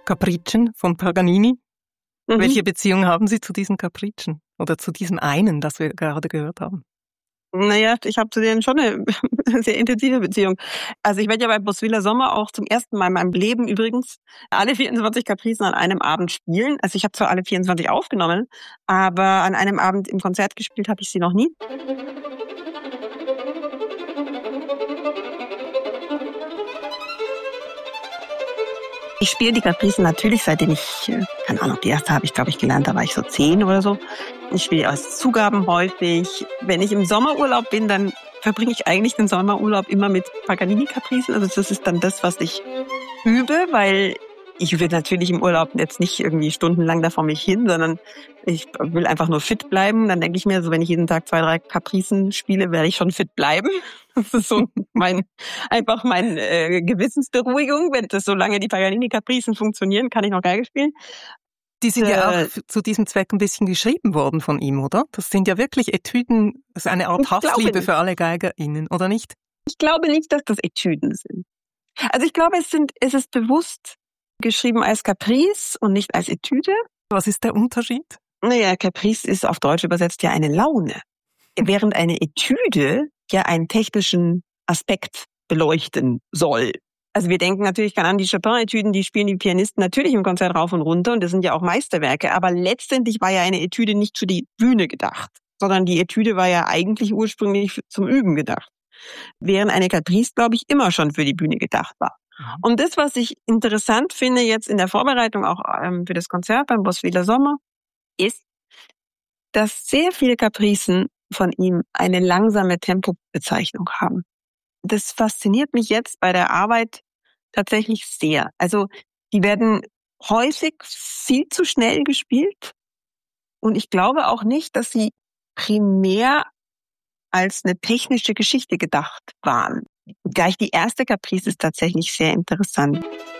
Capricci von Paganini. Mhm. Welche Beziehung haben Sie zu diesen Capricci? Oder zu diesem einen, das wir gerade gehört haben? Naja, ich habe zu denen schon eine sehr intensive Beziehung. Also ich werde ja bei Boswiller Sommer auch zum ersten Mal in meinem Leben übrigens alle 24 Capricen an einem Abend spielen. Also ich habe zwar alle 24 aufgenommen, aber an einem Abend im Konzert gespielt habe ich sie noch nie. Ich spiele die Capricen natürlich, seitdem ich, keine Ahnung, die erste habe ich, glaube ich, gelernt, da war ich so 10 oder so. Ich spiele als Zugaben häufig. Wenn ich im Sommerurlaub bin, dann verbringe ich eigentlich den Sommerurlaub immer mit Paganini-Capricen. Also das ist dann das, was ich übe, weil ich übe natürlich im Urlaub jetzt nicht irgendwie stundenlang da vor mich hin, sondern ich will einfach nur fit bleiben. Dann denke ich mir, so wenn ich jeden Tag 2, 3 Capricen spiele, werde ich schon fit bleiben. Das ist so meine Gewissensberuhigung. Wenn das solange die Paganini-Capricen funktionieren, kann ich noch Geige spielen. Die sind ja auch zu diesem Zweck ein bisschen geschrieben worden von ihm, oder? Das sind ja wirklich Etüden, das ist eine Art Hassliebe für alle GeigerInnen, oder nicht? Ich glaube nicht, dass das Etüden sind. Also ich glaube, es ist bewusst geschrieben als Caprice und nicht als Etüde. Was ist der Unterschied? Naja, Caprice ist auf Deutsch übersetzt ja eine Laune. Während eine Etüde ja einen technischen Aspekt beleuchten soll. Also wir denken natürlich an die Chopin-Etüden, die spielen die Pianisten natürlich im Konzert rauf und runter und das sind ja auch Meisterwerke, aber letztendlich war ja eine Etüde nicht für die Bühne gedacht, sondern die Etüde war ja eigentlich ursprünglich zum Üben gedacht. Während eine Caprice, glaube ich, immer schon für die Bühne gedacht war. Und das, was ich interessant finde jetzt in der Vorbereitung auch für das Konzert beim Boswiller Sommer, ist, dass sehr viele Capricen von ihm eine langsame Tempobezeichnung haben. Das fasziniert mich jetzt bei der Arbeit tatsächlich sehr. Also die werden häufig viel zu schnell gespielt und ich glaube auch nicht, dass sie primär als eine technische Geschichte gedacht waren. Gleich die erste Caprice ist tatsächlich sehr interessant.